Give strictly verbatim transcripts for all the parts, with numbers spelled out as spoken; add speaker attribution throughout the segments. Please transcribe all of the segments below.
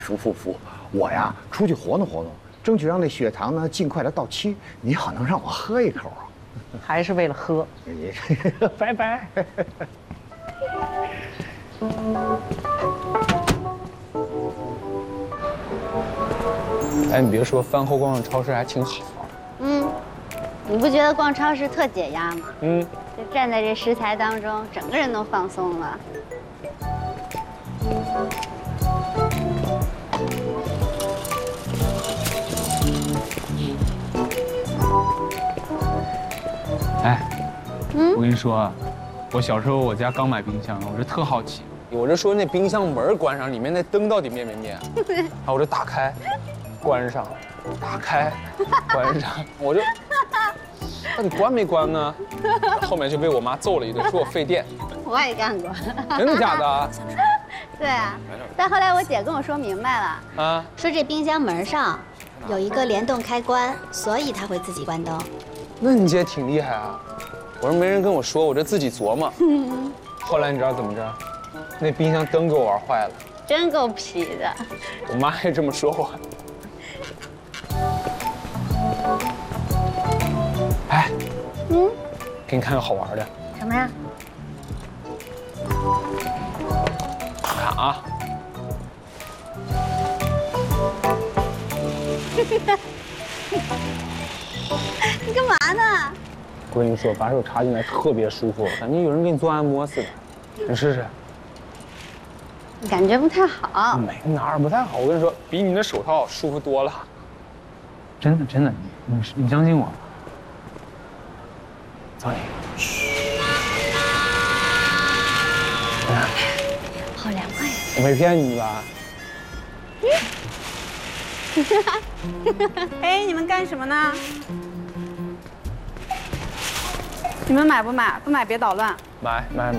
Speaker 1: 服服服！我呀，出去活动活动，争取让那血糖呢尽快的到期，你好能让我喝一口啊！
Speaker 2: 还是为了喝？
Speaker 1: 拜拜。
Speaker 3: 哎，你别说，饭后逛逛超市还挺好。
Speaker 4: 嗯，你不觉得逛超市特解压吗？
Speaker 3: 嗯，
Speaker 4: 就站在这食材当中，整个人都放松了。
Speaker 3: 哎，
Speaker 4: 嗯，
Speaker 3: 我跟你说啊，我小时候我家刚买冰箱，我就特好奇，我就说那冰箱门关上，里面那灯到底灭没灭？然后我就打开，关上，打开，关上，我就，那你关没关呢？后面就被我妈揍了一顿，说我费电。
Speaker 4: 我也干过。
Speaker 3: 真的假的？
Speaker 4: 对啊，但后来我姐跟我说明白了，
Speaker 3: 啊，
Speaker 4: 说这冰箱门上有一个联动开关，所以它会自己关灯。
Speaker 3: 那你姐挺厉害啊！我说没人跟我说，我这自己琢磨。后来你知道怎么着？那冰箱灯给我玩坏了。
Speaker 4: 真够皮的。
Speaker 3: 我妈也这么说我。哎，
Speaker 4: 嗯，
Speaker 3: 给你看个好玩的。
Speaker 4: 什么呀？
Speaker 3: 看啊！
Speaker 4: 你干嘛呢？
Speaker 3: 我跟你说，把手插进来特别舒服，感觉有人给你做按摩似的。你试试。
Speaker 4: 感觉不太好。
Speaker 3: 没哪儿不太好，我跟你说，比你那手套舒服多了。真的真的，你你你相信我。走你。
Speaker 4: 好凉快呀！
Speaker 3: 我没骗你吧？
Speaker 5: 哎，你们干什么呢？你们买不买？不买别捣乱。
Speaker 3: 买买买。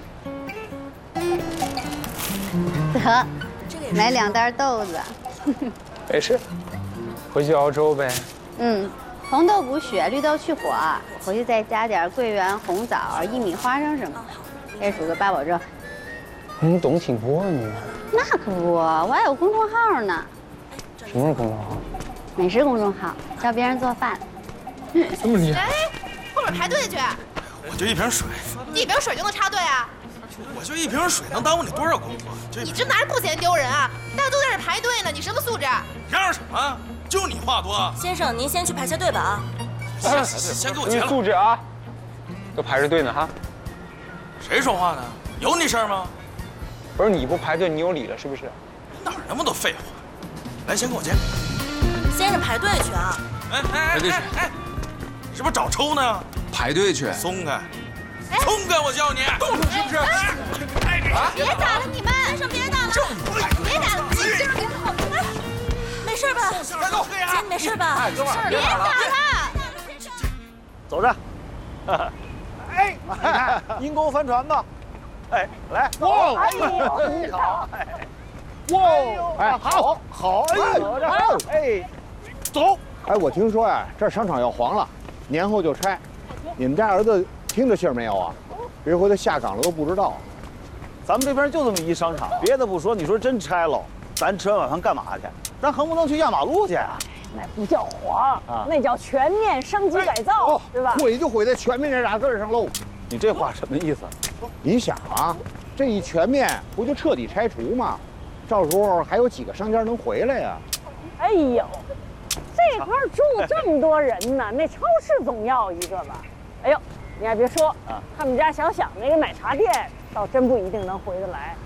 Speaker 4: 得，买两袋豆子。
Speaker 3: 没事，回去熬粥呗。
Speaker 4: 嗯，红豆补血，绿豆去火。我回去再加点桂圆、红枣、薏米、花生什么的，再煮个八宝粥。
Speaker 3: 你懂挺多啊你。
Speaker 4: 那可不，我还有公众号呢。
Speaker 3: 什么是公众号？
Speaker 4: 美食公众号，教别人做饭。
Speaker 3: 这么厉害？
Speaker 6: 哎，后面排队去。
Speaker 7: 我就一瓶水，
Speaker 6: 你一瓶水就能插队啊？
Speaker 7: 我就一瓶水能耽误你多少功夫？
Speaker 6: 你这哪儿不嫌丢人啊？大家都在这排队呢，你什么素质？
Speaker 7: 嚷什么？就你话多。
Speaker 8: 先生，您先去排下队吧啊。
Speaker 7: 先先给我结了。
Speaker 3: 素质啊，都排着队呢哈。
Speaker 7: 谁说话呢？有你事儿吗？
Speaker 3: 不是你不排队，你有理了是不是？
Speaker 7: 哪儿那么多废话？来，先给我结。
Speaker 8: 先生排队去啊！
Speaker 7: 哎哎哎哎哎！你是不是找抽呢？
Speaker 9: 排队去。
Speaker 7: 松开，松开！我叫你，动手是不是？
Speaker 6: 别打了你们！先生别打了！别打了！
Speaker 8: 没事吧？
Speaker 7: 快走！
Speaker 8: 姐，你没事吧？
Speaker 9: 哎，哥们儿，
Speaker 6: 别打了！
Speaker 10: 走着。哎，你看，因公帆船吧。哎，来。哇！哎呦，你好。哇！哎，好，好，哎，走着。哎，走。
Speaker 1: 哎，我听说呀，这商场要黄了，年后就拆。你们家儿子听着信儿没有啊？别回头下岗了都不知道。
Speaker 10: 咱们这边就这么一商场，别的不说，你说真拆喽，咱吃完晚饭干嘛去？咱横不能去压马路去啊？
Speaker 2: 那不叫黄啊，那叫全面升级改造，对吧？
Speaker 1: 毁就毁在全面这俩字上喽。
Speaker 10: 你这话什么意思？
Speaker 1: 你想啊，这一全面不就彻底拆除吗？到时候还有几个商家能回来呀？
Speaker 2: 哎呦，这块住这么多人呢，那超市总要一个吧？哎呦，你还别说，啊，他们家小小那个奶茶店倒真不一定能回得来。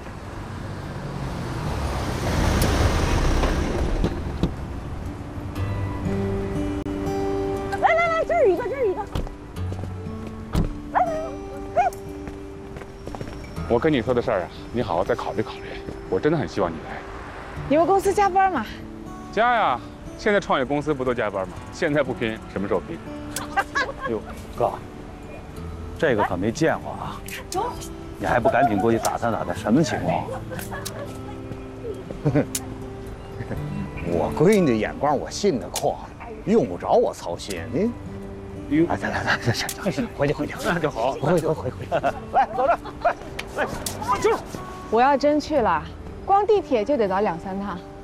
Speaker 2: 来来来，这儿一个，这儿一个。来来来，嘿。
Speaker 11: 我跟你说的事儿啊，你好好再考虑考虑。我真的很希望你来。
Speaker 12: 你们公司加班吗？
Speaker 11: 加呀，现在创业公司不都加班吗？现在不拼，什么时候拼？
Speaker 10: 哟，哥，这个可没见过啊！你还不赶紧过去打探打探，什么情况？
Speaker 1: 我闺女的眼光我信得过，用不着我操心。您，哎，来来来来来，回去回去，
Speaker 11: 那就好。
Speaker 1: 回回回回，
Speaker 10: 来，走着，来来，就是。
Speaker 12: 我要真去了， 光地铁就得倒两三趟。